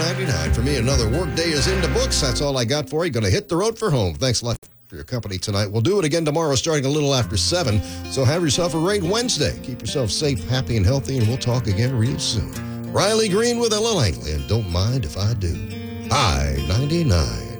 $4.99. For me, another work day is in the books. That's all I got for you. Going to hit the road for home. Thanks a lot for your company tonight. We'll do it again tomorrow starting a little after 7. So have yourself a great Wednesday. Keep yourself safe, happy, and healthy, and we'll talk again real soon. Riley Green with Ella Langley, and don't mind if I do. I-99.